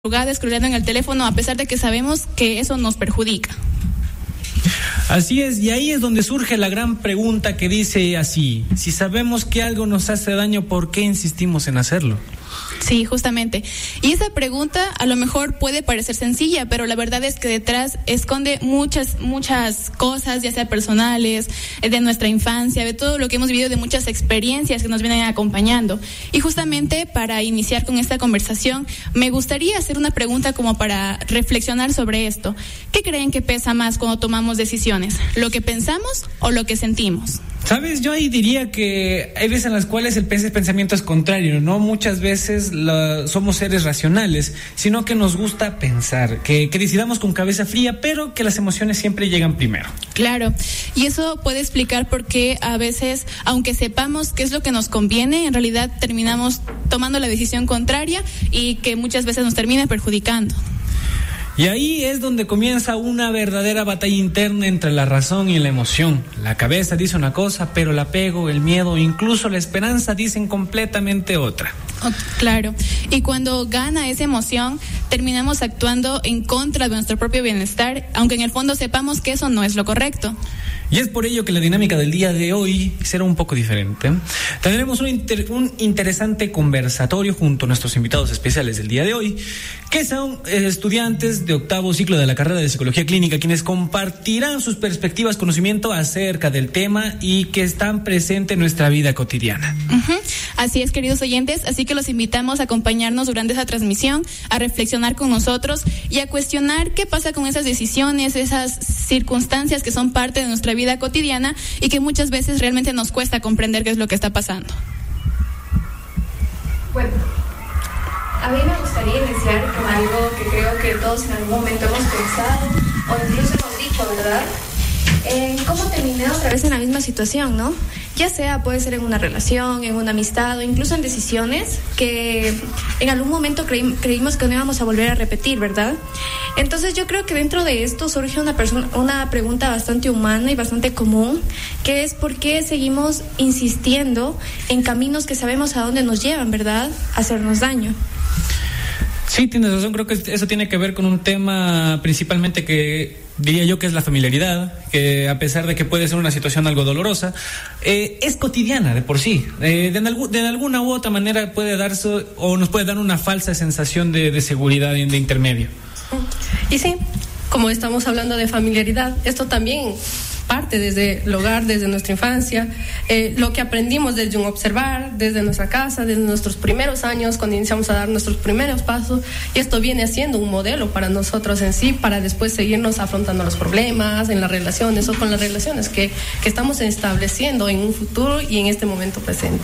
scrolleando en el teléfono, a pesar de que sabemos que eso nos perjudica. Así es, y ahí es donde surge la gran pregunta que dice así: si sabemos que algo nos hace daño, ¿por qué insistimos en hacerlo? Sí, justamente. Y esa pregunta a lo mejor puede parecer sencilla, pero la verdad es que detrás esconde muchas cosas, ya sea personales, de nuestra infancia, de todo lo que hemos vivido, de muchas experiencias que nos vienen acompañando. Y justamente para iniciar con esta conversación, me gustaría hacer una pregunta como para reflexionar sobre esto. ¿Qué creen que pesa más cuando tomamos decisiones? ¿Lo que pensamos o lo que sentimos? ¿Sabes? Yo ahí diría que hay veces en las cuales el pensamiento es contrario, ¿no? Muchas veces somos seres racionales, sino que nos gusta pensar, que decidamos con cabeza fría, pero que las emociones siempre llegan primero. Claro, y eso puede explicar por qué a veces, aunque sepamos qué es lo que nos conviene, en realidad terminamos tomando la decisión contraria y que muchas veces nos termina perjudicando. Y ahí es donde comienza una verdadera batalla interna entre la razón y la emoción. La cabeza dice una cosa, pero el apego, el miedo, incluso la esperanza dicen completamente otra. Claro, y cuando gana esa emoción, terminamos actuando en contra de nuestro propio bienestar, aunque en el fondo sepamos que eso no es lo correcto. Y es por ello que la dinámica del día de hoy será un poco diferente. Tendremos un interesante conversatorio junto a nuestros invitados especiales del día de hoy, que son estudiantes de octavo ciclo de la carrera de Psicología Clínica, quienes compartirán sus perspectivas, conocimiento acerca del tema y que están presentes en nuestra vida cotidiana. Así es, queridos oyentes, así que los invitamos a acompañarnos durante esa transmisión, a reflexionar con nosotros y a cuestionar qué pasa con esas decisiones, esas circunstancias que son parte de nuestra vida cotidiana y que muchas veces realmente nos cuesta comprender qué es lo que está pasando. Bueno, a mí me gustaría iniciar con algo que creo que todos en algún momento hemos pensado o incluso hemos dicho, ¿verdad? ¿Cómo terminar otra vez en la misma situación, no? Ya sea, puede ser en una relación, en una amistad o incluso en decisiones que en algún momento creímos que no íbamos a volver a repetir, ¿verdad? Entonces yo creo que dentro de esto surge una pregunta bastante humana y bastante común, que es ¿por qué seguimos insistiendo en caminos que sabemos a dónde nos llevan, ¿verdad? A hacernos daño. Sí, tienes razón, creo que eso tiene que ver con un tema principalmente que diría yo que es la familiaridad, que a pesar de que puede ser una situación algo dolorosa, es cotidiana de por sí. De alguna u otra manera puede darse o nos puede dar una falsa sensación de seguridad y de intermedio. Y sí, como estamos hablando de familiaridad, esto también parte desde el hogar, desde nuestra infancia, lo que aprendimos desde un observar, desde nuestra casa, desde nuestros primeros años, cuando iniciamos a dar nuestros primeros pasos, y esto viene siendo un modelo para nosotros en sí, para después seguirnos afrontando los problemas en las relaciones o con las relaciones que estamos estableciendo en un futuro y en este momento presente.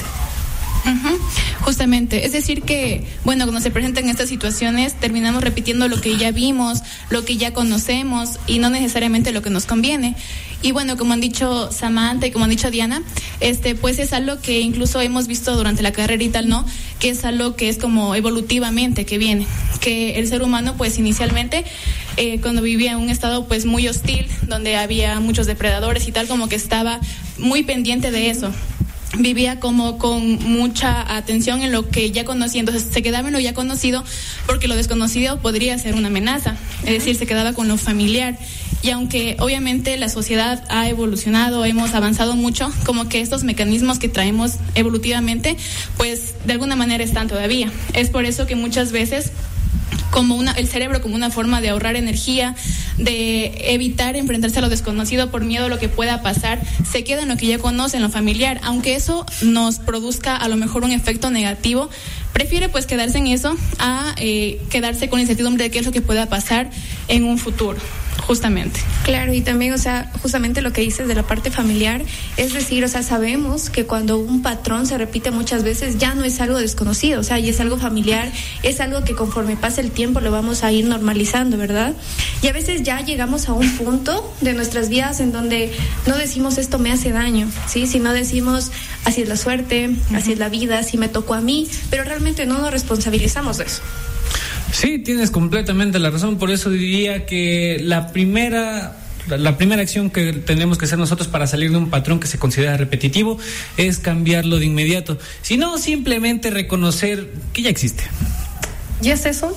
Justamente, es decir que, bueno, cuando se presentan estas situaciones terminamos repitiendo lo que ya vimos, lo que ya conocemos y no necesariamente lo que nos conviene. Y bueno, como han dicho Samantha y como han dicho Diana, pues es algo que incluso hemos visto durante la carrera y tal, ¿no? Que es algo que es como evolutivamente que viene, que el ser humano pues inicialmente cuando vivía en un estado pues muy hostil, donde había muchos depredadores y tal, como que estaba muy pendiente de eso. Vivía como con mucha atención en lo que ya conocía, entonces se quedaba en lo ya conocido porque lo desconocido podría ser una amenaza, es decir, se quedaba con lo familiar. Y aunque obviamente la sociedad ha evolucionado, hemos avanzado mucho, como que estos mecanismos que traemos evolutivamente, pues de alguna manera están todavía. Es por eso que muchas veces el cerebro como una forma de ahorrar energía, de evitar enfrentarse a lo desconocido por miedo a lo que pueda pasar, se queda en lo que ya conoce, en lo familiar, aunque eso nos produzca a lo mejor un efecto negativo, prefiere pues quedarse en eso a quedarse con la incertidumbre de qué es lo que pueda pasar en un futuro. Justamente. Claro, y también, o sea, justamente lo que dices de la parte familiar, es decir, o sea, sabemos que cuando un patrón se repite muchas veces ya no es algo desconocido, o sea, y es algo familiar, es algo que conforme pasa el tiempo lo vamos a ir normalizando, ¿verdad? Y a veces ya llegamos a un punto de nuestras vidas en donde no decimos esto me hace daño, ¿sí? Sino decimos así es la suerte, así es la vida, así me tocó a mí, pero realmente no nos responsabilizamos de eso. Sí, tienes completamente la razón, por eso diría que la primera acción que tenemos que hacer nosotros para salir de un patrón que se considera repetitivo es cambiarlo de inmediato, si no simplemente reconocer que ya existe. ¿Y es eso?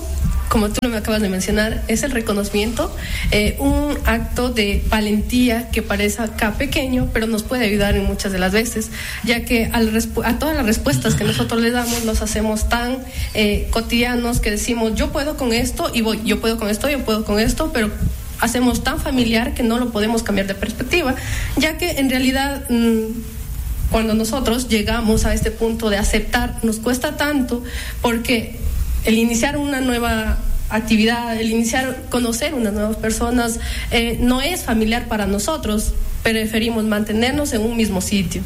como tú me acabas de mencionar, es el reconocimiento, un acto de valentía que parece acá pequeño, pero nos puede ayudar en muchas de las veces, ya que a todas las respuestas que nosotros le damos los hacemos tan cotidianos que decimos, yo puedo con esto y voy, yo puedo con esto, pero hacemos tan familiar que no lo podemos cambiar de perspectiva, ya que en realidad cuando nosotros llegamos a este punto de aceptar, nos cuesta tanto, porque el iniciar una nueva actividad, conocer unas nuevas personas, no es familiar para nosotros, preferimos mantenernos en un mismo sitio.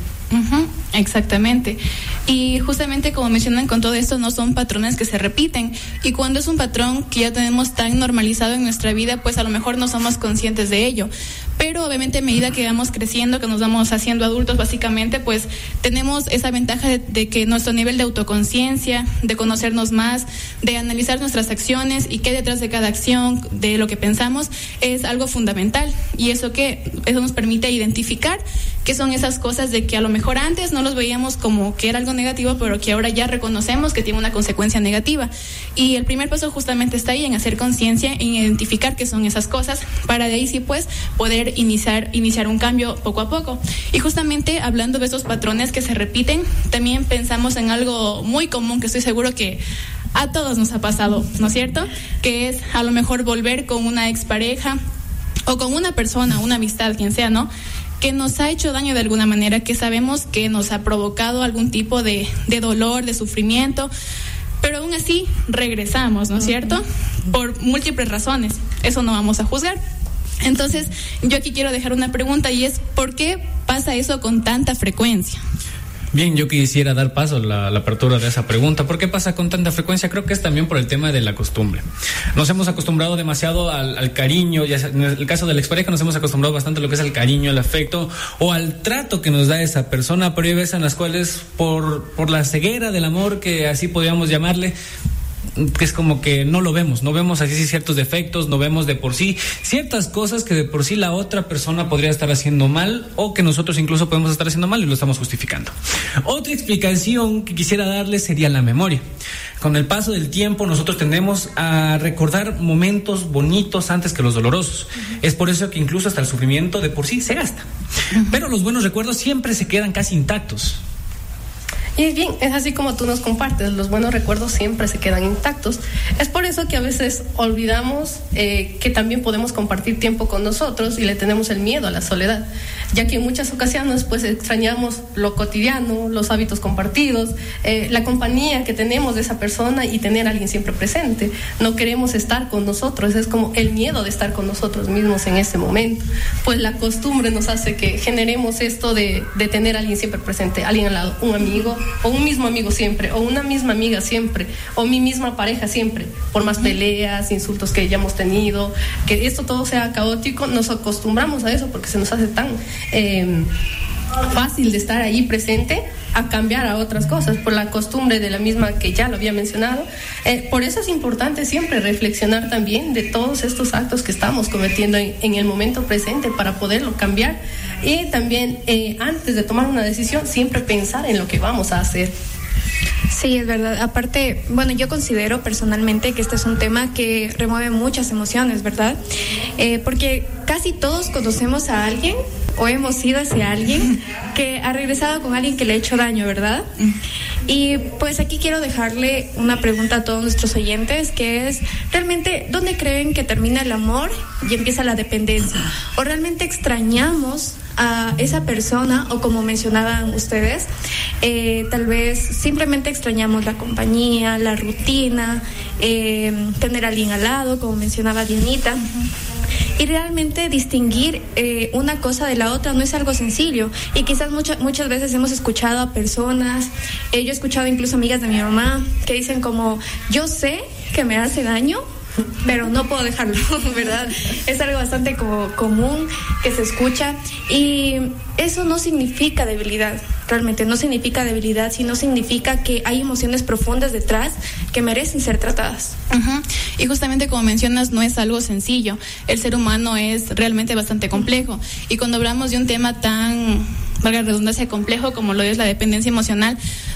Exactamente. Y justamente como mencionan, con todo esto no son patrones que se repiten, y cuando es un patrón que ya tenemos tan normalizado en nuestra vida, pues a lo mejor no somos conscientes de ello. Pero obviamente a medida que vamos creciendo, que nos vamos haciendo adultos básicamente, pues tenemos esa ventaja de que nuestro nivel de autoconciencia, de conocernos más, de analizar nuestras acciones y qué hay detrás de cada acción, de lo que pensamos, es algo fundamental. Y eso nos permite identificar qué son esas cosas de que a lo mejor antes no los veíamos como que era algo negativo, pero que ahora ya reconocemos que tiene una consecuencia negativa. Y el primer paso justamente está ahí, en hacer conciencia, en identificar qué son esas cosas, para de ahí sí pues poder iniciar un cambio poco a poco. Y justamente hablando de esos patrones que se repiten, también pensamos en algo muy común que estoy seguro que a todos nos ha pasado, ¿no es cierto? Que es a lo mejor volver con una expareja o con una persona, una amistad, quien sea, ¿no?, que nos ha hecho daño de alguna manera, que sabemos que nos ha provocado algún tipo de dolor, de sufrimiento, pero aún así regresamos, ¿no es cierto? Por múltiples razones. Eso no vamos a juzgar. Entonces, yo aquí quiero dejar una pregunta, y es: ¿por qué pasa eso con tanta frecuencia? Bien, yo quisiera dar paso a la apertura de esa pregunta. ¿Por qué pasa con tanta frecuencia? Creo que es también por el tema de la costumbre. Nos hemos acostumbrado demasiado al cariño, ya en el caso de la expareja nos hemos acostumbrado bastante a lo que es el cariño, el afecto o al trato que nos da esa persona, pero hay veces en las cuales por la ceguera del amor, que así podríamos llamarle, que es como que no vemos así ciertos defectos, no vemos de por sí ciertas cosas que de por sí la otra persona podría estar haciendo mal, o que nosotros incluso podemos estar haciendo mal y lo estamos justificando. Otra explicación que quisiera darles sería la memoria. Con el paso del tiempo nosotros tendemos a recordar momentos bonitos antes que los dolorosos. Es por eso que incluso hasta el sufrimiento de por sí se gasta. Pero los buenos recuerdos siempre se quedan casi intactos. Y es bien, es así como tú nos compartes, los buenos recuerdos siempre se quedan intactos. Es por eso que a veces olvidamos que también podemos compartir tiempo con nosotros, y le tenemos el miedo a la soledad, ya que en muchas ocasiones pues extrañamos lo cotidiano, los hábitos compartidos, la compañía que tenemos de esa persona, y tener a alguien siempre presente. No queremos estar con nosotros, es como el miedo de estar con nosotros mismos en ese momento. Pues la costumbre nos hace que generemos esto de tener a alguien siempre presente, alguien al lado, un amigo, o un mismo amigo siempre, o una misma amiga siempre, o mi misma pareja siempre, por más peleas, insultos que hayamos tenido, que esto todo sea caótico. Nos acostumbramos a eso porque se nos hace tan fácil de estar ahí presente, a cambiar a otras cosas por la costumbre de la misma que ya lo había mencionado. Por eso es importante siempre reflexionar también de todos estos actos que estamos cometiendo en el momento presente, para poderlo cambiar, y también antes de tomar una decisión siempre pensar en lo que vamos a hacer. Sí, es verdad. Aparte, bueno, yo considero personalmente que este es un tema que remueve muchas emociones, ¿verdad? Porque casi todos conocemos a alguien, o hemos sido ese alguien que ha regresado con alguien que le ha hecho daño, ¿verdad? Y pues aquí quiero dejarle una pregunta a todos nuestros oyentes, que es: ¿realmente dónde creen que termina el amor y empieza la dependencia? ¿O realmente extrañamos a esa persona, o como mencionaban ustedes, tal vez simplemente extrañamos la compañía, la rutina, tener a alguien al lado, como mencionaba Dianita? Y realmente distinguir una cosa de la otra no es algo sencillo, y quizás muchas veces hemos escuchado a personas, yo he escuchado incluso amigas de mi mamá que dicen como: yo sé que me hace daño, pero no puedo dejarlo, ¿verdad? Es algo bastante común que se escucha, y eso no significa debilidad, realmente no significa debilidad, sino significa que hay emociones profundas detrás que merecen ser tratadas. Y justamente como mencionas, no es algo sencillo. El ser humano es realmente bastante complejo, y cuando hablamos de un tema tan, valga la redundancia, complejo como lo es la dependencia emocional,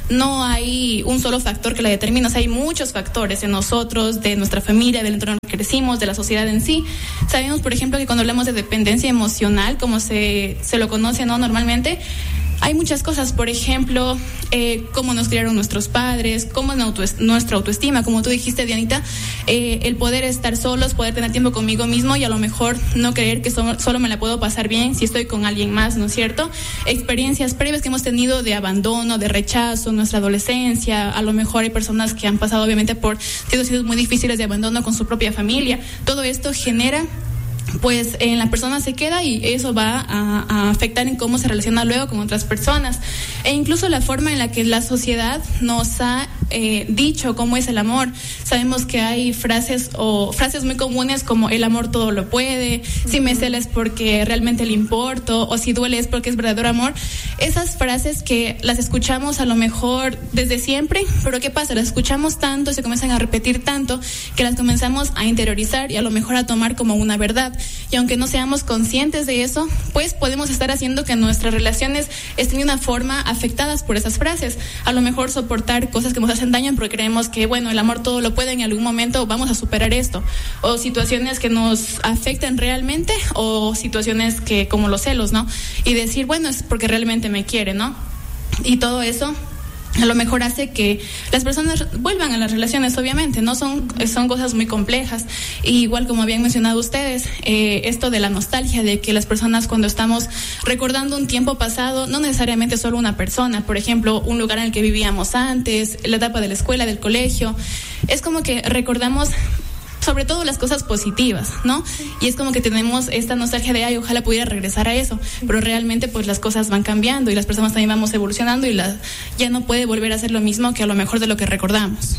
no hay un solo factor que la determina, o sea, hay muchos factores de nosotros, de nuestra familia, del entorno en que crecimos, de la sociedad en sí. Sabemos, por ejemplo, que cuando hablamos de dependencia emocional, como se lo conoce, ¿no?, normalmente, hay muchas cosas, por ejemplo, cómo nos criaron nuestros padres, cómo es nuestra autoestima, como tú dijiste, Dianita, el poder estar solos, poder tener tiempo conmigo mismo y a lo mejor no creer que solo me la puedo pasar bien si estoy con alguien más, ¿no es cierto? Experiencias previas que hemos tenido de abandono, de rechazo en nuestra adolescencia, a lo mejor hay personas que han pasado obviamente por situaciones muy difíciles de abandono con su propia familia. Todo esto genera, pues en la persona se queda y eso va a afectar en cómo se relaciona luego con otras personas, e incluso la forma en la que la sociedad nos ha dicho cómo es el amor. Sabemos que hay frases muy comunes como el amor todo lo puede, si me cela es porque realmente le importo, o si duele es porque es verdadero amor. Esas frases que las escuchamos a lo mejor desde siempre, pero ¿qué pasa? Las escuchamos tanto, se comienzan a repetir tanto que las comenzamos a interiorizar y a lo mejor a tomar como una verdad. Y aunque no seamos conscientes de eso, pues podemos estar haciendo que nuestras relaciones estén de una forma afectadas por esas frases. A lo mejor soportar cosas que nos hacen daño porque creemos que, bueno, el amor todo lo puede, en algún momento vamos a superar esto. O situaciones que nos afectan realmente, o situaciones que, como los celos, ¿no? Y decir, bueno, es porque realmente me quiere, ¿no? Y todo eso a lo mejor hace que las personas vuelvan a las relaciones, obviamente, ¿no? Son cosas muy complejas. Y igual como habían mencionado ustedes, esto de la nostalgia, de que las personas cuando estamos recordando un tiempo pasado, no necesariamente solo una persona, por ejemplo, un lugar en el que vivíamos antes, la etapa de la escuela, del colegio, es como que recordamos sobre todo las cosas positivas, ¿no? Y es como que tenemos esta nostalgia de, ay, ojalá pudiera regresar a eso, pero realmente pues las cosas van cambiando y las personas también vamos evolucionando y ya no puede volver a ser lo mismo que a lo mejor de lo que recordamos.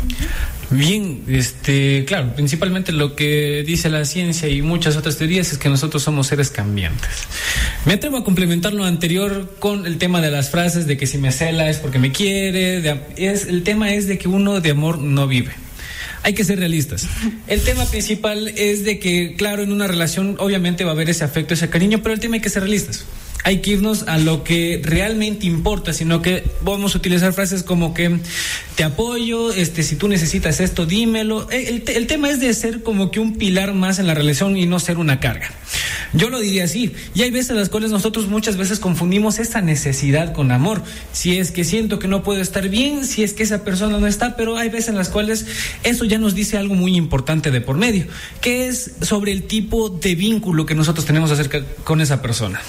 Bien, claro, principalmente lo que dice la ciencia y muchas otras teorías es que nosotros somos seres cambiantes. Me atrevo a complementar lo anterior con el tema de las frases de que si me cela es porque me quiere, el tema es de que uno de amor no vive. Hay que ser realistas. El tema principal es de que, claro, en una relación obviamente va a haber ese afecto, ese cariño, pero el tema hay que ser realistas. Hay que irnos a lo que realmente importa, sino que vamos a utilizar frases como que te apoyo, si tú necesitas esto, dímelo. El tema es de ser como que un pilar más en la relación y no ser una carga. Yo lo diría así. Y hay veces en las cuales nosotros muchas veces confundimos esa necesidad con amor. Si es que siento que no puedo estar bien, si es que esa persona no está, pero hay veces en las cuales eso ya nos dice algo muy importante de por medio, que es sobre el tipo de vínculo que nosotros tenemos acerca con esa persona.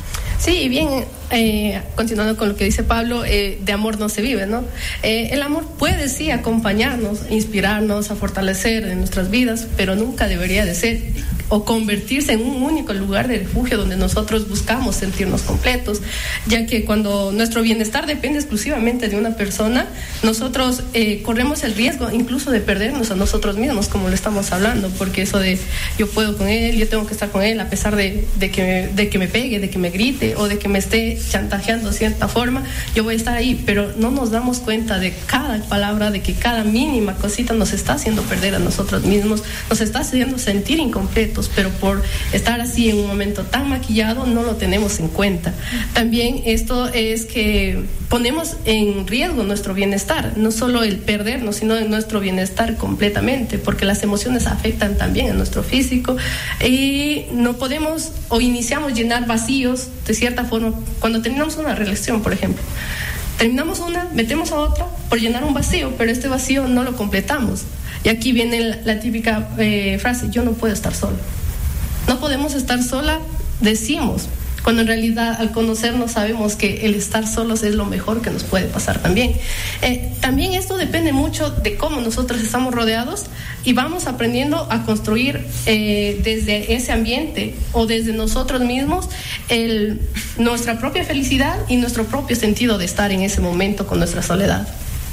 Sí, bien, continuando con lo que dice Pablo, de amor no se vive, ¿no? El amor puede sí acompañarnos, inspirarnos, a fortalecer en nuestras vidas, pero nunca debería de ser o convertirse en un único lugar de refugio donde nosotros buscamos sentirnos completos, ya que cuando nuestro bienestar depende exclusivamente de una persona, nosotros corremos el riesgo incluso de perdernos a nosotros mismos, como lo estamos hablando, porque eso de yo puedo con él, yo tengo que estar con él a pesar de que me pegue, de que me grite o de que me esté chantajeando de cierta forma, yo voy a estar ahí, pero no nos damos cuenta de cada palabra, de que cada mínima cosita nos está haciendo perder a nosotros mismos, nos está haciendo sentir incompletos, pero por estar así en un momento tan maquillado no lo tenemos en cuenta. También esto es que ponemos en riesgo nuestro bienestar, no solo el perdernos, sino nuestro bienestar completamente, porque las emociones afectan también a nuestro físico y no podemos o iniciamos llenar vacíos de cierta forma cuando terminamos una relación, por ejemplo. Terminamos una, metemos a otra por llenar un vacío, pero este vacío no lo completamos. Y aquí viene la típica frase, yo no puedo estar sola. No podemos estar sola, decimos, cuando en realidad al conocernos sabemos que el estar solos es lo mejor que nos puede pasar también. También esto depende mucho de cómo nosotros estamos rodeados y vamos aprendiendo a construir desde ese ambiente o desde nosotros mismos nuestra propia felicidad y nuestro propio sentido de estar en ese momento con nuestra soledad.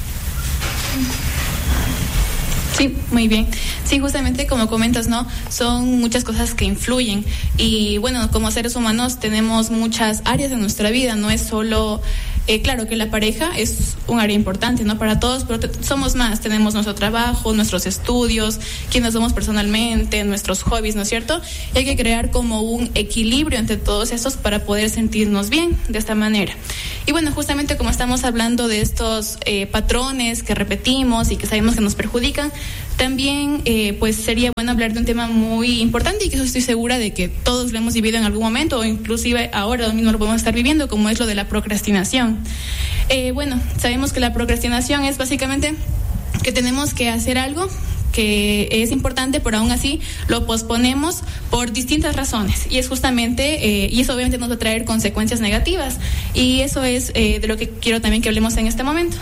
Sí, muy bien. Sí, justamente como comentas, ¿no? Son muchas cosas que influyen y bueno, como seres humanos tenemos muchas áreas de nuestra vida, no es solo, claro que la pareja es un área importante, ¿no? Para todos, pero somos más, tenemos nuestro trabajo, nuestros estudios, quienes somos personalmente, nuestros hobbies, ¿no es cierto? Y hay que crear como un equilibrio entre todos esos para poder sentirnos bien de esta manera. Y bueno, justamente como estamos hablando de estos patrones que repetimos y que sabemos que nos perjudican, también pues sería bueno hablar de un tema muy importante y que estoy segura de que todos lo hemos vivido en algún momento o inclusive ahora mismo lo podemos estar viviendo, como es lo de la procrastinación. Bueno, sabemos que la procrastinación es básicamente que tenemos que hacer algo que es importante, pero aún así lo posponemos por distintas razones. Y es justamente, y eso obviamente nos va a traer consecuencias negativas. Y eso es de lo que quiero también que hablemos en este momento.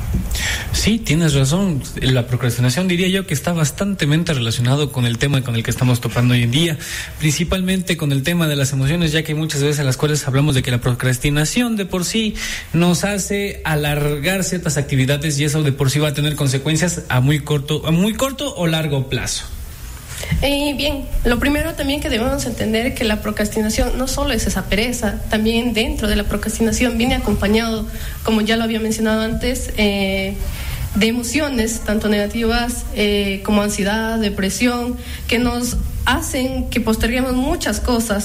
Sí, tienes razón. La procrastinación diría yo que está bastante relacionado con el tema con el que estamos topando hoy en día, principalmente con el tema de las emociones, ya que muchas veces en las cuales hablamos de que la procrastinación de por sí nos hace alargar ciertas actividades y eso de por sí va a tener consecuencias a muy corto o largo plazo. Bien, lo primero también que debemos entender que la procrastinación no solo es esa pereza, también dentro de la procrastinación viene acompañado, como ya lo había mencionado antes, de emociones tanto negativas como ansiedad, depresión, que nos hacen que posterguemos muchas cosas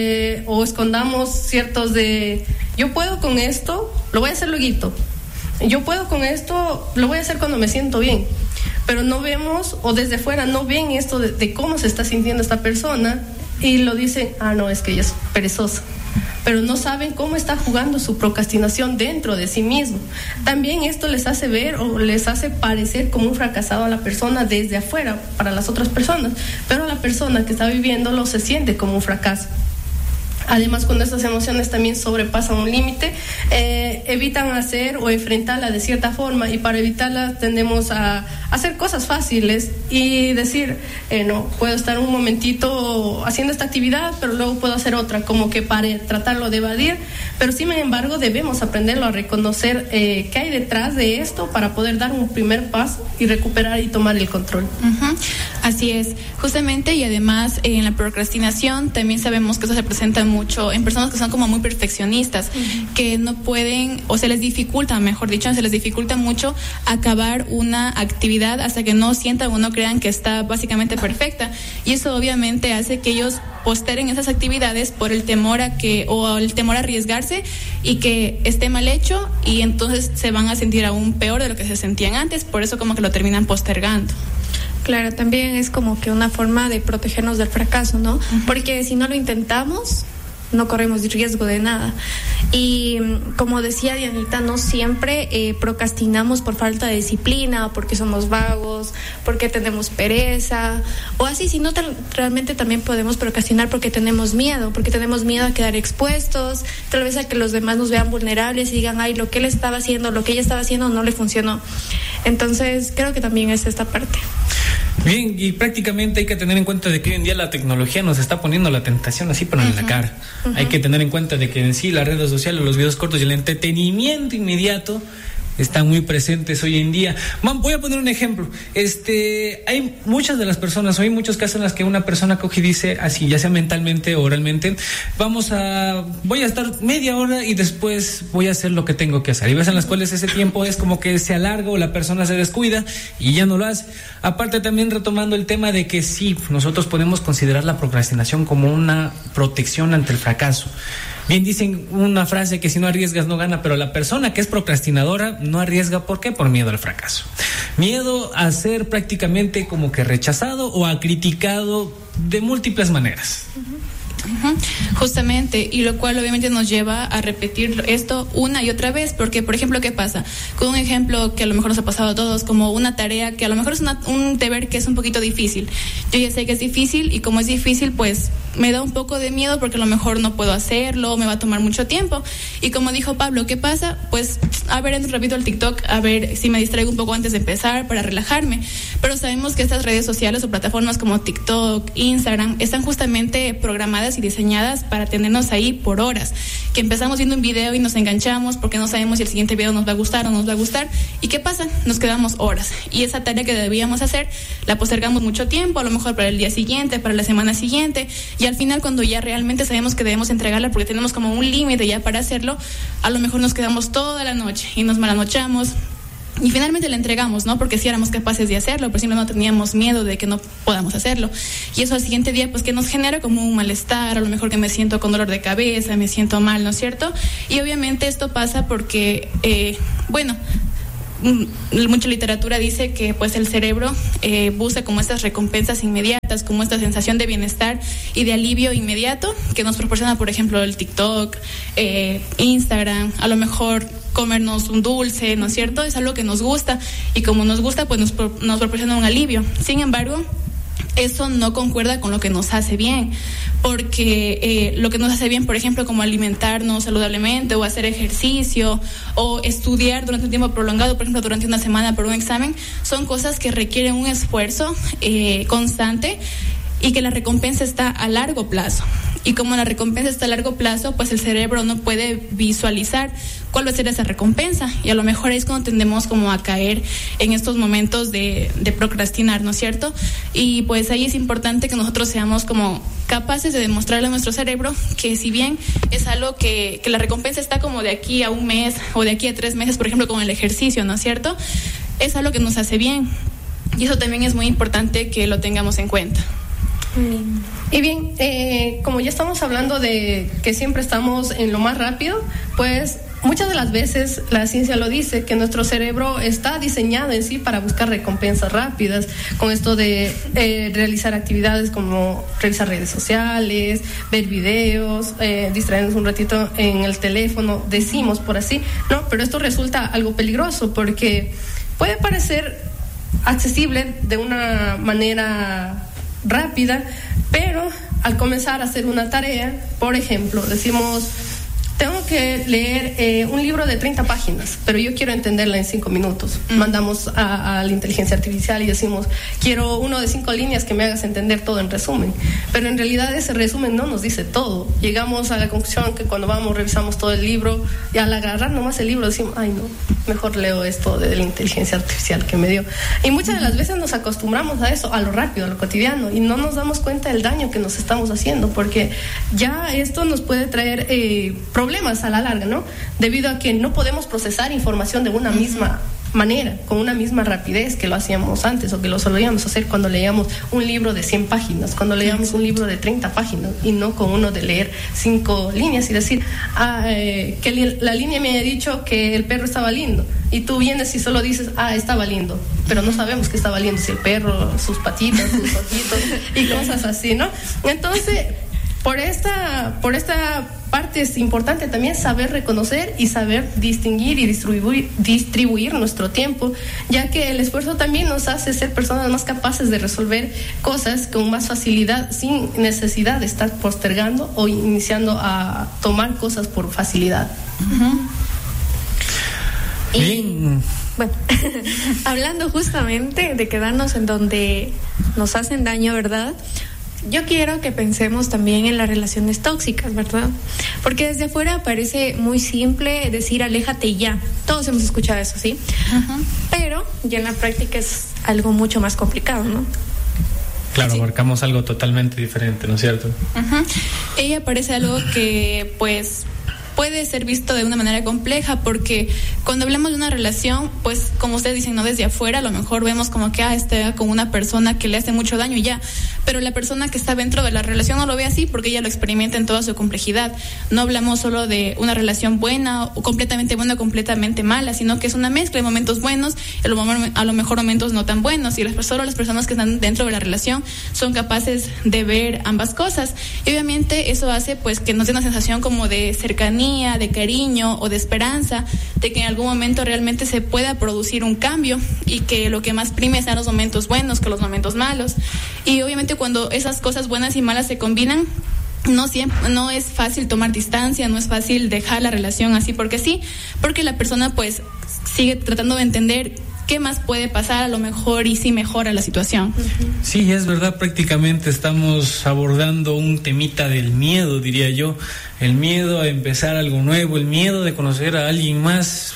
o escondamos ciertos de yo puedo con esto, lo voy a hacer luego, yo puedo con esto, lo voy a hacer cuando me siento bien. Pero no vemos, o desde fuera no ven esto de cómo se está sintiendo esta persona y lo dicen, no, es que ella es perezosa. Pero no saben cómo está jugando su procrastinación dentro de sí mismo. También esto les hace ver o les hace parecer como un fracasado a la persona desde afuera para las otras personas, pero la persona que está viviéndolo se siente como un fracaso. Además, cuando estas emociones también sobrepasan un límite, evitan hacer o enfrentarla de cierta forma, y para evitarla tendemos a hacer cosas fáciles y decir, no, puedo estar un momentito haciendo esta actividad, pero luego puedo hacer otra, como que para tratarlo de evadir, pero sin embargo debemos aprenderlo a reconocer qué hay detrás de esto para poder dar un primer paso y recuperar y tomar el control. Uh-huh. Así es, justamente, y además en la procrastinación también sabemos que eso se presenta mucho en personas que son como muy perfeccionistas, que no pueden, o se les dificulta mucho acabar una actividad hasta que no sientan o no crean que está básicamente perfecta, y eso obviamente hace que ellos posteren esas actividades por el temor el temor a arriesgarse y que esté mal hecho, y entonces se van a sentir aún peor de lo que se sentían antes, por eso como que lo terminan postergando. Claro, también es como que una forma de protegernos del fracaso, ¿no? Uh-huh. Porque si no lo intentamos, no corremos riesgo de nada. Y como decía Dianita, no siempre procrastinamos por falta de disciplina, porque somos vagos, porque tenemos pereza o así, sino realmente también podemos procrastinar porque tenemos miedo a quedar expuestos, tal vez a que los demás nos vean vulnerables y digan, lo que ella estaba haciendo no le funcionó. Entonces creo que también es esta parte. Bien, y prácticamente hay que tener en cuenta de que hoy en día la tecnología nos está poniendo la tentación así para en la cara. Uh-huh. Hay que tener en cuenta de que en sí las redes sociales, los videos cortos y el entretenimiento inmediato están muy presentes hoy en día. Voy a poner un ejemplo. Hay muchas de las personas, hay muchos casos en los que una persona coge y dice así, ya sea mentalmente o oralmente, voy a estar media hora y después voy a hacer lo que tengo que hacer. Y ves en las cuales ese tiempo es como que se alarga o la persona se descuida y ya no lo hace. Aparte, también retomando el tema de que sí, nosotros podemos considerar la procrastinación como una protección ante el fracaso. Bien dicen una frase que si no arriesgas no gana, pero la persona que es procrastinadora no arriesga. ¿Por qué? Por miedo al fracaso. Miedo a ser prácticamente como que rechazado o a criticado de múltiples maneras. Uh-huh. Uh-huh. Justamente, y lo cual obviamente nos lleva a repetir esto una y otra vez, porque por ejemplo, ¿qué pasa? Con un ejemplo que a lo mejor nos ha pasado a todos, como una tarea que a lo mejor es un deber que es un poquito difícil. Yo ya sé que es difícil, y como es difícil, pues me da un poco de miedo porque a lo mejor no puedo hacerlo, me va a tomar mucho tiempo. Y como dijo Pablo, ¿qué pasa? Pues repito el TikTok, a ver si me distraigo un poco antes de empezar para relajarme. Pero sabemos que estas redes sociales o plataformas como TikTok, Instagram, están justamente programadas y diseñadas para tenernos ahí por horas, que empezamos viendo un video y nos enganchamos porque no sabemos si el siguiente video nos va a gustar o no nos va a gustar, y ¿qué pasa? Nos quedamos horas, y esa tarea que debíamos hacer la postergamos mucho tiempo, a lo mejor para el día siguiente, para la semana siguiente, y al final cuando ya realmente sabemos que debemos entregarla porque tenemos como un límite ya para hacerlo, a lo mejor nos quedamos toda la noche y nos malanochamos Y finalmente la entregamos, ¿no? Porque sí éramos capaces de hacerlo, pero si no teníamos miedo de que no podamos hacerlo. Y eso al siguiente día, pues que nos genera como un malestar, a lo mejor que me siento con dolor de cabeza, me siento mal, ¿no es cierto? Y obviamente esto pasa porque, mucha literatura dice que pues el cerebro busca como estas recompensas inmediatas, como esta sensación de bienestar y de alivio inmediato que nos proporciona, por ejemplo, el TikTok, Instagram, a lo mejor comernos un dulce, ¿no es cierto? Es algo que nos gusta y como nos gusta, pues nos proporciona un alivio. Sin embargo, eso no concuerda con lo que nos hace bien, porque lo que nos hace bien, por ejemplo, como alimentarnos saludablemente o hacer ejercicio o estudiar durante un tiempo prolongado, por ejemplo, durante una semana por un examen, son cosas que requieren un esfuerzo constante y que la recompensa está a largo plazo. Y como la recompensa está a largo plazo, pues el cerebro no puede visualizar cuál va a ser esa recompensa. Y a lo mejor es cuando tendemos como a caer en estos momentos de procrastinar, ¿no es cierto? Y pues ahí es importante que nosotros seamos como capaces de demostrarle a nuestro cerebro que si bien es algo que la recompensa está como de aquí a un mes o de aquí a 3 meses, por ejemplo, con el ejercicio, ¿no es cierto? Es algo que nos hace bien. Y eso también es muy importante que lo tengamos en cuenta. Y bien, como ya estamos hablando de que siempre estamos en lo más rápido, pues muchas de las veces la ciencia lo dice, que nuestro cerebro está diseñado en sí para buscar recompensas rápidas, con esto de realizar actividades como revisar redes sociales, ver videos, distraernos un ratito en el teléfono, decimos por así, ¿no? Pero esto resulta algo peligroso porque puede parecer accesible de una manera rápida, pero al comenzar a hacer una tarea, por ejemplo, decimos, tengo que leer un libro de 30 páginas, pero yo quiero entenderla en 5 minutos. Mandamos a la inteligencia artificial y decimos, quiero uno de 5 líneas que me hagas entender todo en resumen. Pero en realidad ese resumen no nos dice todo. Llegamos a la conclusión que cuando revisamos todo el libro, y al agarrar nomás el libro decimos, ay no, mejor leo esto de la inteligencia artificial que me dio. Y muchas de las veces nos acostumbramos a eso, a lo rápido, a lo cotidiano, y no nos damos cuenta del daño que nos estamos haciendo, porque ya esto nos puede traer problemas a la larga, ¿no? Debido a que no podemos procesar información de una misma manera, con una misma rapidez que lo hacíamos antes o que lo solíamos hacer cuando leíamos un libro de 100 páginas, cuando leíamos un libro de 30 páginas y no con uno de leer 5 líneas y decir, que la línea me ha dicho que el perro estaba lindo y tú vienes y solo dices, estaba lindo, pero no sabemos que estaba lindo, si el perro, sus patitas, sus ojitos y cosas así, ¿no? Entonces, por esta parte es importante también saber reconocer y saber distinguir y distribuir nuestro tiempo, ya que el esfuerzo también nos hace ser personas más capaces de resolver cosas con más facilidad, sin necesidad de estar postergando o iniciando a tomar cosas por facilidad. Y, bueno, hablando justamente de quedarnos en donde nos hacen daño, ¿verdad? Yo quiero que pensemos también en las relaciones tóxicas, ¿verdad? Porque desde afuera parece muy simple decir aléjate y ya. Todos hemos escuchado eso, ¿sí? Uh-huh. Pero ya en la práctica es algo mucho más complicado, ¿no? Claro, abarcamos algo totalmente diferente, ¿no es cierto? Uh-huh. Ella parece algo que, pues, puede ser visto de una manera compleja, porque cuando hablamos de una relación, pues como ustedes dicen, no desde afuera, a lo mejor vemos como que está con una persona que le hace mucho daño y ya, pero la persona que está dentro de la relación no lo ve así porque ella lo experimenta en toda su complejidad. No hablamos solo de una relación buena o completamente mala, sino que es una mezcla de momentos buenos y a lo mejor momentos no tan buenos, y solo las personas que están dentro de la relación son capaces de ver ambas cosas, y obviamente eso hace pues que nos dé una sensación como de cercanía, de cariño o de esperanza, de que en algún momento realmente se pueda producir un cambio y que lo que más prime sean los momentos buenos que los momentos malos. Y obviamente cuando esas cosas buenas y malas se combinan, no es fácil tomar distancia, no es fácil dejar la relación así porque sí, porque la persona pues sigue tratando de entender qué más puede pasar a lo mejor y si mejora la situación. Sí, es verdad, prácticamente estamos abordando un temita del miedo, diría yo, el miedo a empezar algo nuevo, el miedo de conocer a alguien más.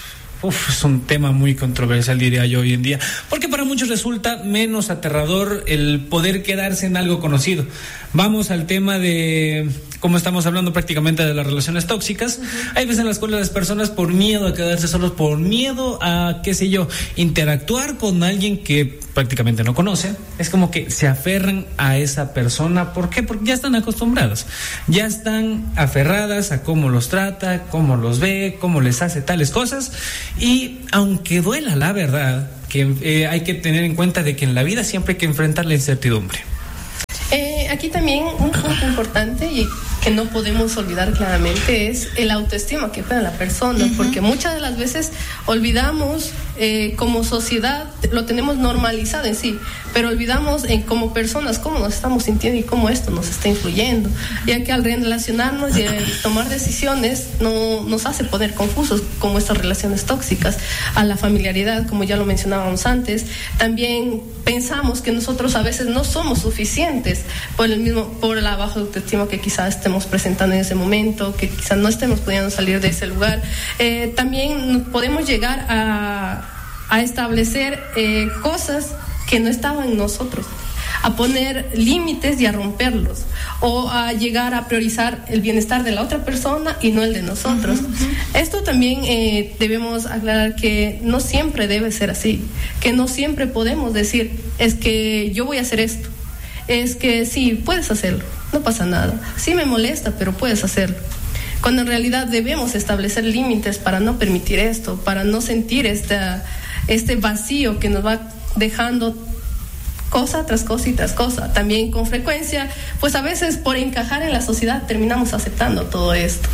es un tema muy controversial, diría yo, hoy en día, porque para muchos resulta menos aterrador el poder quedarse en algo conocido. Vamos al tema de, como estamos hablando prácticamente de las relaciones tóxicas, hay veces en las cuales las personas, por miedo a quedarse solos, por miedo a, qué sé yo, interactuar con alguien que prácticamente no conocen, es como que se aferran a esa persona. ¿Por qué? Porque ya están acostumbradas, ya están aferradas a cómo los trata, cómo los ve, cómo les hace tales cosas. Y aunque duela, la verdad, que hay que tener en cuenta de que en la vida siempre hay que enfrentar la incertidumbre. Aquí también un punto importante y que no podemos olvidar claramente es el autoestima que tiene la persona, porque muchas de las veces olvidamos, como sociedad lo tenemos normalizado en sí, pero olvidamos como personas cómo nos estamos sintiendo y cómo esto nos está influyendo, ya que al relacionarnos y tomar decisiones nos hace poner confusos, como estas relaciones tóxicas, a la familiaridad, como ya lo mencionábamos antes. También pensamos que nosotros a veces no somos suficientes por la baja autoestima que quizás estemos presentando en ese momento, que quizás no estemos pudiendo salir de ese lugar. También podemos llegar a establecer cosas que no estaban en nosotros, a poner límites y a romperlos, o a llegar a priorizar el bienestar de la otra persona y no el de nosotros. Esto también debemos aclarar que no siempre debe ser así, que no siempre podemos decir, es que yo voy a hacer esto, es que sí, puedes hacerlo, no pasa nada, sí me molesta, pero puedes hacerlo. Cuando en realidad debemos establecer límites para no permitir esto, para no sentir este vacío que nos va dejando cosa tras cosa y tras cosa. También con frecuencia, pues a veces por encajar en la sociedad terminamos aceptando todo esto.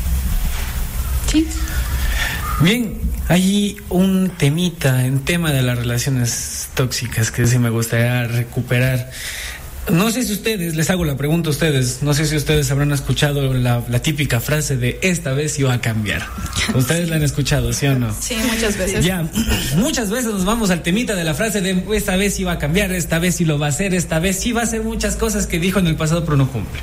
Sí. Bien, hay un temita en tema de las relaciones tóxicas que sí me gustaría recuperar. No sé si ustedes, les hago la pregunta a ustedes, no sé si ustedes habrán escuchado la típica frase de esta vez iba a cambiar. ¿Ustedes la han escuchado, sí o no? Sí, muchas veces. Ya, muchas veces nos vamos al temita de la frase de esta vez iba a cambiar, esta vez sí lo va a hacer, esta vez sí va a hacer muchas cosas que dijo en el pasado pero no cumple.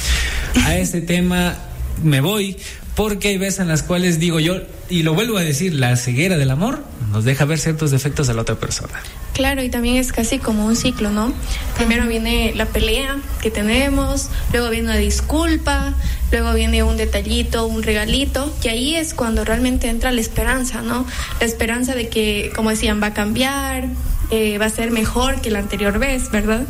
A ese tema me voy porque hay veces en las cuales digo yo, y lo vuelvo a decir, la ceguera del amor nos deja ver ciertos defectos a la otra persona. Claro, y también es casi como un ciclo, ¿no? Primero viene la pelea que tenemos, luego viene una disculpa, luego viene un detallito, un regalito, y ahí es cuando realmente entra la esperanza, ¿no? La esperanza de que, como decían, va a cambiar, va a ser mejor que la anterior vez, ¿verdad?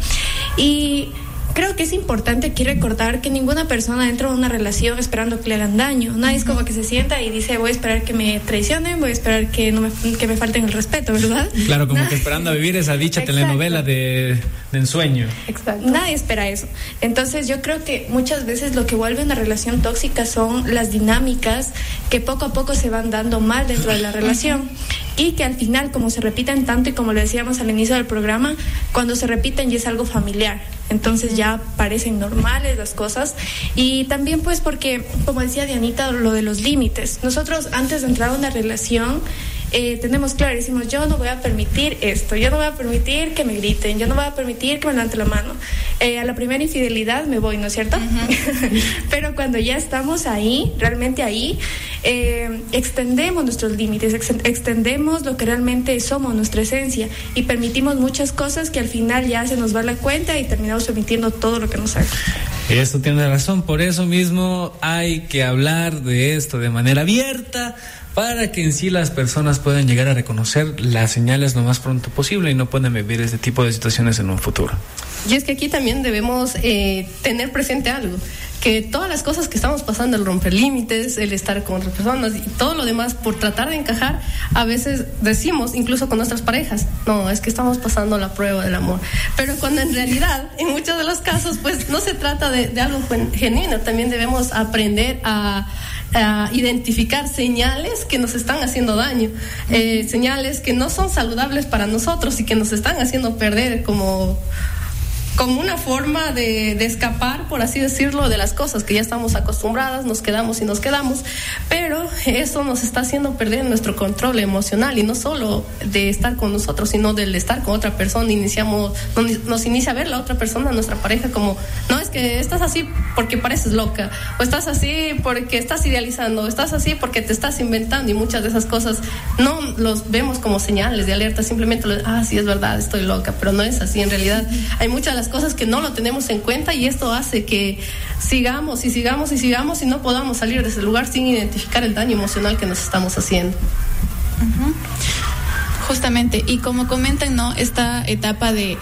Y creo que es importante aquí recordar que ninguna persona entra en una relación esperando que le hagan daño. Nadie es como que se sienta y dice, voy a esperar que me traicionen, voy a esperar que me falten el respeto, ¿verdad? Claro, como que esperando a vivir esa dicha telenovela de ensueño. Exacto. Nadie espera eso. Entonces yo creo que muchas veces lo que vuelve una relación tóxica son las dinámicas que poco a poco se van dando mal dentro de la relación. Y que al final, como se repiten tanto y como le decíamos al inicio del programa, cuando se repiten ya es algo familiar, entonces ya parecen normales las cosas. Y también pues porque, como decía Dianita, lo de los límites. Nosotros antes de entrar a una relación tenemos claro, decimos, yo no voy a permitir esto, yo no voy a permitir que me griten, yo no voy a permitir que me levanten la mano. A la primera infidelidad me voy, ¿no es cierto? Pero cuando ya estamos ahí, realmente ahí, extendemos nuestros límites, extendemos lo que realmente somos, nuestra esencia, y permitimos muchas cosas que al final ya se nos va la cuenta y terminamos permitiendo todo lo que nos haga. Eso tiene razón, por eso mismo hay que hablar de esto de manera abierta, para que en sí las personas puedan llegar a reconocer las señales lo más pronto posible y no puedan vivir este tipo de situaciones en un futuro. Y es que aquí también debemos tener presente algo, que todas las cosas que estamos pasando, el romper límites, el estar con otras personas y todo lo demás por tratar de encajar, a veces decimos, incluso con nuestras parejas, no, es que estamos pasando la prueba del amor. Pero cuando en realidad, en muchos de los casos, pues no se trata de algo genuino, también debemos aprender a identificar señales que nos están haciendo daño, señales que no son saludables para nosotros y que nos están haciendo perder como como una forma de escapar, por así decirlo, de las cosas que ya estamos acostumbradas, nos quedamos, pero eso nos está haciendo perder nuestro control emocional, y no solo de estar con nosotros, sino del estar con otra persona. Nos inicia a ver la otra persona, nuestra pareja, como, no, es que estás así porque pareces loca, o estás así porque estás idealizando, o estás así porque te estás inventando, y muchas de esas cosas no los vemos como señales de alerta, simplemente sí, es verdad, estoy loca, pero no es así. En realidad hay muchas de las cosas que no lo tenemos en cuenta, y esto hace que sigamos y no podamos salir de ese lugar sin identificar el daño emocional que nos estamos haciendo. Uh-huh. Justamente, y como comentan, ¿no? Esta etapa de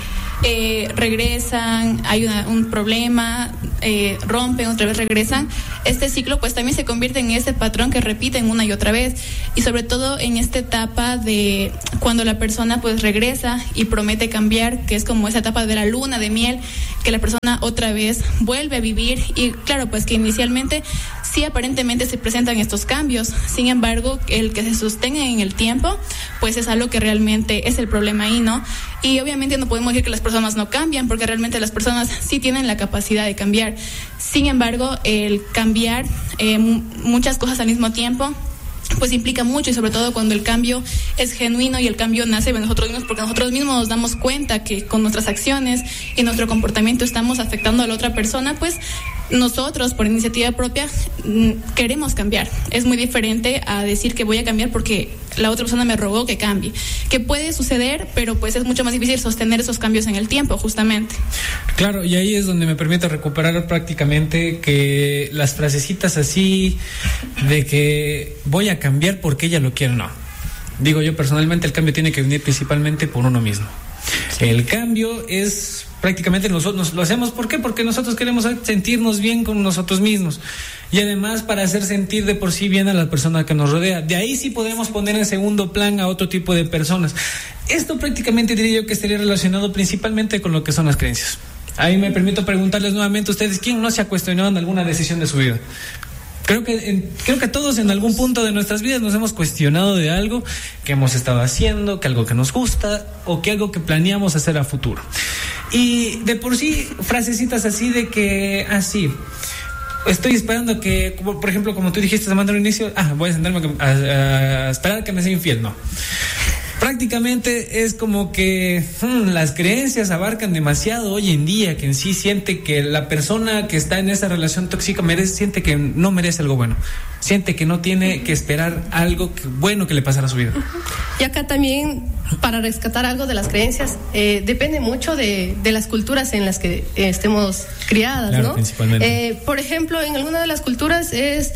regresan, hay un problema, rompen, otra vez regresan. Este ciclo pues también se convierte en ese patrón que repiten una y otra vez, y sobre todo en esta etapa de cuando la persona pues regresa y promete cambiar, que es como esa etapa de la luna de miel, que la persona otra vez vuelve a vivir. Y claro, pues que inicialmente sí aparentemente se presentan estos cambios, sin embargo el que se sostenga en el tiempo pues es algo que realmente es el problema ahí, ¿no? Y obviamente no podemos decir que las personas no cambian, porque realmente las personas sí tienen la capacidad de cambiar. Sin embargo, el cambiar muchas cosas al mismo tiempo pues implica mucho, y sobre todo cuando el cambio es genuino y el cambio nace de nosotros mismos, porque nosotros mismos nos damos cuenta que con nuestras acciones y nuestro comportamiento estamos afectando a la otra persona, pues nosotros por iniciativa propia queremos cambiar. Es muy diferente a decir que voy a cambiar porque la otra persona me rogó que cambie, que puede suceder, pero pues es mucho más difícil sostener esos cambios en el tiempo, justamente. Claro, y ahí es donde me permite recuperar prácticamente que las frasecitas así de que voy a cambiar porque ella lo quiere, no. Digo yo personalmente, el cambio tiene que venir principalmente por uno mismo. El cambio es prácticamente nosotros lo hacemos. ¿Por qué? Porque nosotros queremos sentirnos bien con nosotros mismos, y además para hacer sentir de por sí bien a la persona que nos rodea. De ahí sí podemos poner en segundo plan a otro tipo de personas. Esto prácticamente diría yo que estaría relacionado principalmente con lo que son las creencias. Ahí me permito preguntarles nuevamente a ustedes, ¿quién no se ha cuestionado en alguna decisión de su vida? Creo que todos en algún punto de nuestras vidas nos hemos cuestionado de algo que hemos estado haciendo, que algo que nos gusta, o que algo que planeamos hacer a futuro. Y de por sí, frasecitas así de que, sí, estoy esperando que, por ejemplo, como tú dijiste, Samantha, al inicio, voy a sentarme a esperar que me sea infiel. No. Prácticamente es como que las creencias abarcan demasiado hoy en día, que en sí siente que la persona que está en esa relación tóxica siente que no merece algo bueno, siente que no tiene que esperar algo bueno que le pasara a su vida. Y acá también, para rescatar algo de las creencias, depende mucho de las culturas en las que estemos criadas, claro, ¿no? Principalmente. Por ejemplo, en alguna de las culturas es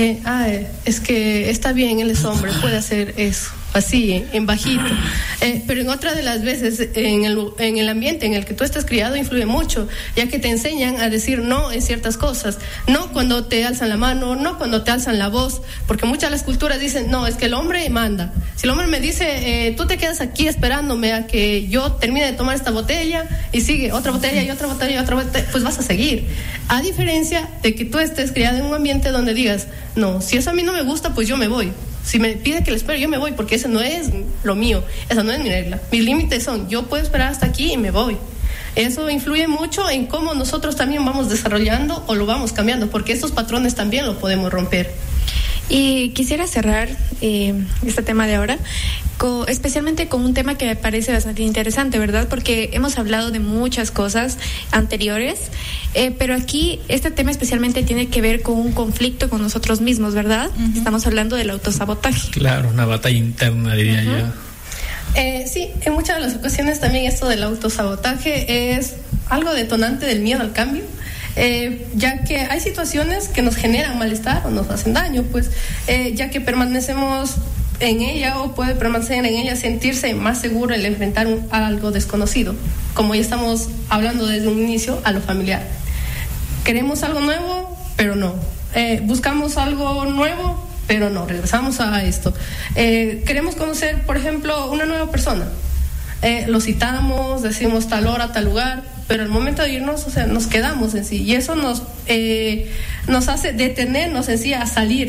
que está bien, él es hombre, puede hacer eso, así, en bajito. Pero en otra de las veces, en el ambiente en el que tú estás criado, influye mucho, ya que te enseñan a decir no en ciertas cosas, no cuando te alzan la mano, no cuando te alzan la voz, porque muchas de las culturas dicen, no, es que el hombre manda. Si el hombre me dice, tú te quedas aquí esperándome a que yo termine de tomar esta botella, y sigue otra botella y otra botella y otra botella, pues vas a seguir. A diferencia de que tú estés criado en un ambiente donde digas, no, si eso a mí no me gusta, pues yo me voy. Si me pide que le espere, yo me voy, porque eso no es lo mío, esa no es mi regla. Mis límites son, yo puedo esperar hasta aquí y me voy. Eso influye mucho en cómo nosotros también vamos desarrollando o lo vamos cambiando, porque estos patrones también lo podemos romper. Y quisiera cerrar este tema de ahora, especialmente con un tema que me parece bastante interesante, ¿verdad? Porque hemos hablado de muchas cosas anteriores, pero aquí este tema especialmente tiene que ver con un conflicto con nosotros mismos, ¿verdad? Uh-huh. Estamos hablando del autosabotaje. Claro, una batalla interna, diría yo. Sí, en muchas de las ocasiones también esto del autosabotaje es algo detonante del miedo al cambio. Ya que hay situaciones que nos generan malestar o nos hacen daño, pues ya que permanecemos en ella, o puede permanecer en ella sentirse más seguro el enfrentar algo desconocido, como ya estamos hablando desde un inicio, a lo familiar. Queremos algo nuevo, pero no. Buscamos algo nuevo, pero no. Regresamos a esto. Queremos conocer, por ejemplo, una nueva persona. Lo citamos, decimos tal hora, tal lugar, pero al momento de irnos, nos quedamos en sí, y eso nos hace detenernos en sí a salir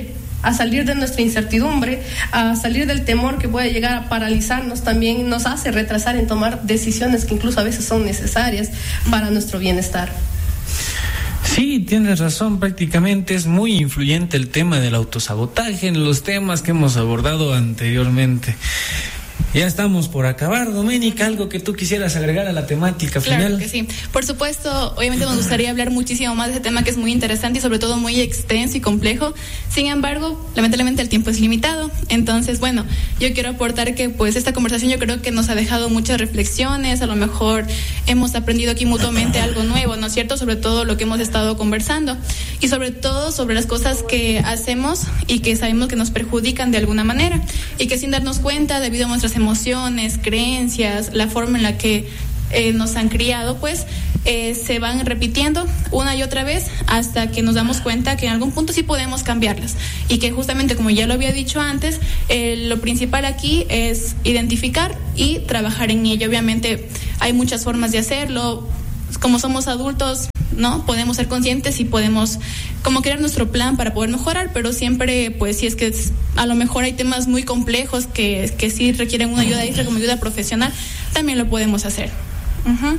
a salir de nuestra incertidumbre, a salir del temor que puede llegar a paralizarnos, también nos hace retrasar en tomar decisiones que incluso a veces son necesarias para nuestro bienestar. Sí, tienes razón, prácticamente es muy influyente el tema del autosabotaje en los temas que hemos abordado anteriormente. Ya estamos por acabar. Doménica, ¿algo que tú quisieras agregar a la temática final? Claro que sí. Por supuesto, obviamente me gustaría hablar muchísimo más de ese tema que es muy interesante y sobre todo muy extenso y complejo. Sin embargo, lamentablemente el tiempo es limitado. Entonces, bueno, yo quiero aportar que pues esta conversación yo creo que nos ha dejado muchas reflexiones. A lo mejor hemos aprendido aquí mutuamente algo nuevo, ¿no es cierto? Sobre todo lo que hemos estado conversando y sobre todo sobre las cosas que hacemos y que sabemos que nos perjudican de alguna manera y que sin darnos cuenta, debido a nuestras emociones, creencias, la forma en la que nos han criado, pues se van repitiendo una y otra vez hasta que nos damos cuenta que en algún punto sí podemos cambiarlas y que justamente, como ya lo había dicho antes, lo principal aquí es identificar y trabajar en ello. Obviamente hay muchas formas de hacerlo. Como somos adultos, ¿no? Podemos ser conscientes y podemos como crear nuestro plan para poder mejorar, pero siempre, pues, si es que a lo mejor hay temas muy complejos que sí requieren una ayuda extra como ayuda profesional, también lo podemos hacer. Uh-huh.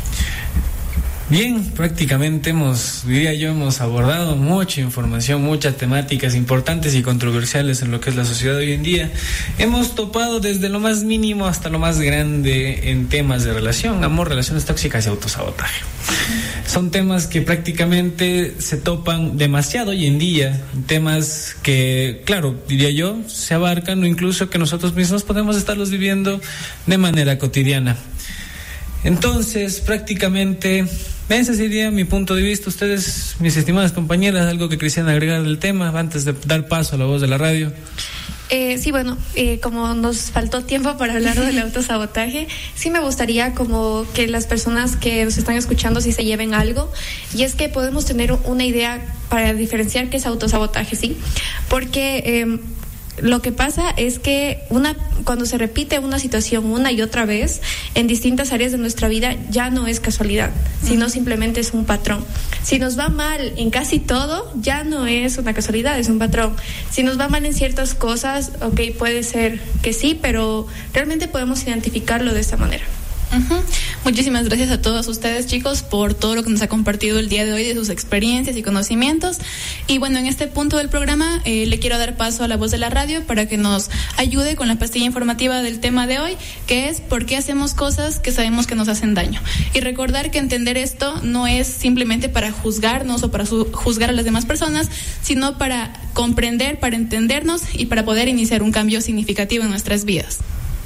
Bien, prácticamente hemos abordado mucha información, muchas temáticas importantes y controversiales en lo que es la sociedad hoy en día. Hemos topado desde lo más mínimo hasta lo más grande en temas de relación, amor, relaciones tóxicas y autosabotaje. Son temas que prácticamente se topan demasiado hoy en día, temas que, claro, diría yo, se abarcan o incluso que nosotros mismos podemos estarlos viviendo de manera cotidiana. Entonces, prácticamente, ese sería mi punto de vista. Ustedes, mis estimadas compañeras, algo que quisieran agregar del tema antes de dar paso a la voz de la radio. Sí, bueno, como nos faltó tiempo para hablar del autosabotaje, sí me gustaría como que las personas que nos están escuchando sí se lleven algo, y es que podemos tener una idea para diferenciar qué es autosabotaje, ¿sí? Porque lo que pasa es que cuando se repite una situación una y otra vez en distintas áreas de nuestra vida, ya no es casualidad, sino simplemente es un patrón. Si nos va mal en casi todo, ya no es una casualidad, es un patrón. Si nos va mal en ciertas cosas, ok, puede ser que sí, pero realmente podemos identificarlo de esta manera. Uh-huh. Muchísimas gracias a todos ustedes, chicos, por todo lo que nos ha compartido el día de hoy, de sus experiencias y conocimientos. Y bueno, en este punto del programa le quiero dar paso a la voz de la radio para que nos ayude con la pastilla informativa del tema de hoy, que es ¿por qué hacemos cosas que sabemos que nos hacen daño? Y recordar que entender esto no es simplemente para juzgarnos o para juzgar a las demás personas, sino para comprender, para entendernos y para poder iniciar un cambio significativo en nuestras vidas.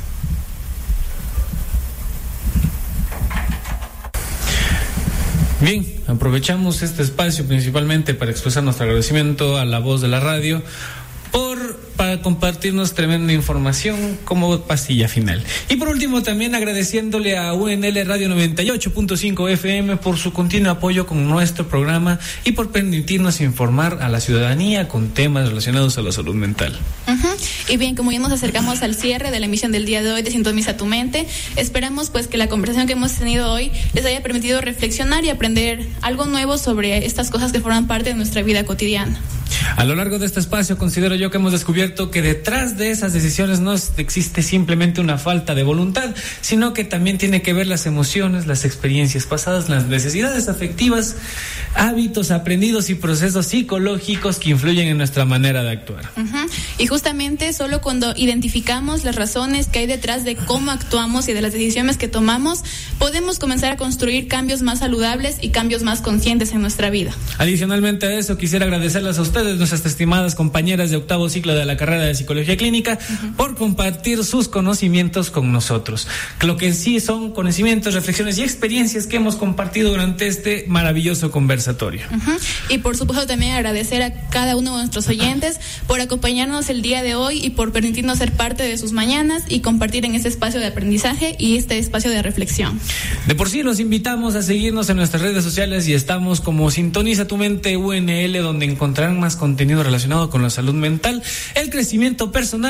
Bien, aprovechamos este espacio principalmente para expresar nuestro agradecimiento a la voz de la radio para compartirnos tremenda información como pastilla final. Y por último, también agradeciéndole a UNL Radio 98.5 FM por su continuo apoyo con nuestro programa y por permitirnos informar a la ciudadanía con temas relacionados a la salud mental. Uh-huh. Y bien, como ya nos acercamos al cierre de la emisión del día de hoy de Sintoniza tu Mente, esperamos pues que la conversación que hemos tenido hoy les haya permitido reflexionar y aprender algo nuevo sobre estas cosas que forman parte de nuestra vida cotidiana. A lo largo de este espacio considero yo que hemos descubierto que detrás de esas decisiones no existe simplemente una falta de voluntad, sino que también tiene que ver las emociones, las experiencias pasadas, las necesidades afectivas, hábitos aprendidos y procesos psicológicos que influyen en nuestra manera de actuar. Uh-huh. Y justamente solo cuando identificamos las razones que hay detrás de cómo actuamos y de las decisiones que tomamos, podemos comenzar a construir cambios más saludables y cambios más conscientes en nuestra vida. Adicionalmente a eso, quisiera agradecerles a ustedes, nuestras estimadas compañeras de octavo ciclo de la carrera de Psicología Clínica, por compartir sus conocimientos con nosotros. Lo que sí son conocimientos, reflexiones y experiencias que hemos compartido durante este maravilloso conversatorio. Uh-huh. Y por supuesto también agradecer a cada uno de nuestros oyentes por acompañarnos el día de hoy y por permitirnos ser parte de sus mañanas y compartir en este espacio de aprendizaje y este espacio de reflexión. De por sí los invitamos a seguirnos en nuestras redes sociales y estamos como Sintoniza tu Mente UNL, donde encontrarán más contenido relacionado con la salud mental, el crecimiento personal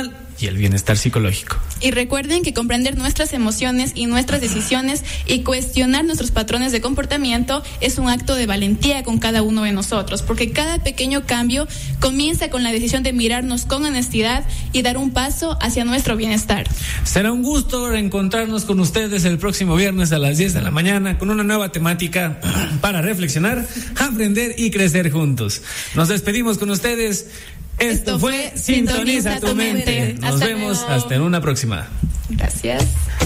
y el bienestar psicológico. Y recuerden que comprender nuestras emociones y nuestras decisiones y cuestionar nuestros patrones de comportamiento es un acto de valentía con cada uno de nosotros, porque cada pequeño cambio comienza con la decisión de mirarnos con honestidad y dar un paso hacia nuestro bienestar. Será un gusto reencontrarnos con ustedes el próximo viernes a las 10 de la mañana con una nueva temática para reflexionar, aprender y crecer juntos. Nos despedimos con ustedes. Esto fue Sintoniza tu mente. Nos vemos hasta en una próxima. Gracias.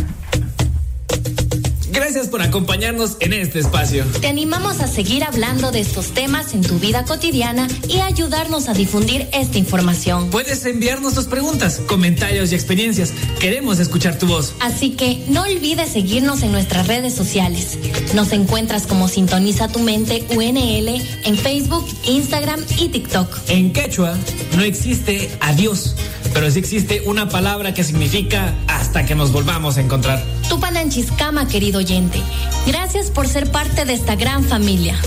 Gracias por acompañarnos en este espacio. Te animamos a seguir hablando de estos temas en tu vida cotidiana y a ayudarnos a difundir esta información. Puedes enviarnos tus preguntas, comentarios y experiencias. Queremos escuchar tu voz. Así que no olvides seguirnos en nuestras redes sociales. Nos encuentras como Sintoniza tu Mente UNL en Facebook, Instagram y TikTok. En quechua no existe adiós, pero sí existe una palabra que significa hasta que nos volvamos a encontrar. Tupananchiscama, querido oyente. Gracias por ser parte de esta gran familia.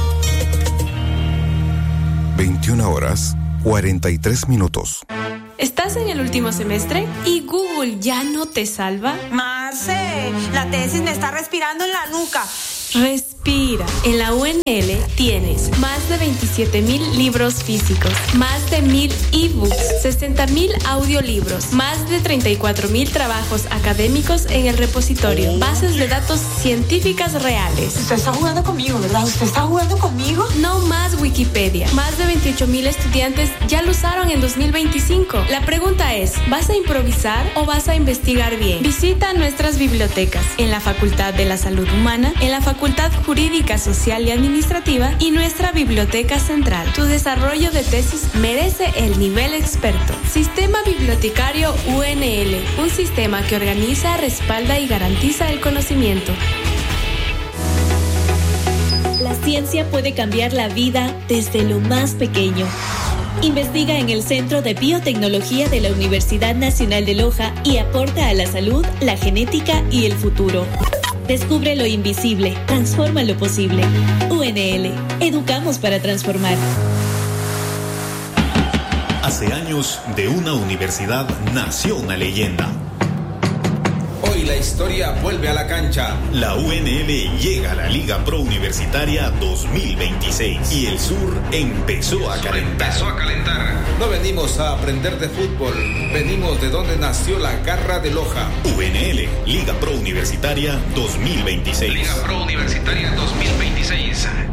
21:43. ¿Estás en el último semestre y Google ya no te salva? Marce, la tesis me está respirando en la nuca. Respira. En la UNL tienes más de 27,000 libros físicos, más de 1,000 ebooks, 60,000 audiolibros, más de 34,000 trabajos académicos en el repositorio, bases de datos científicas reales. Usted está jugando conmigo, ¿verdad? ¿Usted está jugando conmigo? No más Wikipedia. Más de 28,000 estudiantes ya lo usaron en 2025. La pregunta es, ¿vas a improvisar o vas a investigar bien? Visita nuestras bibliotecas en la Facultad de la Salud Humana, en la Facultad Jurídica, Social y Administrativa y nuestra Biblioteca Central. Tu desarrollo de tesis merece el nivel experto. Sistema Bibliotecario UNL, un sistema que organiza, respalda y garantiza el conocimiento. La ciencia puede cambiar la vida desde lo más pequeño. Investiga en el Centro de Biotecnología de la Universidad Nacional de Loja y aporta a la salud, la genética y el futuro. Descubre lo invisible, transforma lo posible. UNL, educamos para transformar. Hace años, de una universidad nació una leyenda. Hoy la historia vuelve a la cancha. La UNL llega a la Liga Pro Universitaria 2026 y el sur empezó a calentar. No venimos a aprender de fútbol, venimos de donde nació la garra de Loja. UNL, Liga Pro Universitaria 2026. Liga Pro Universitaria 2026.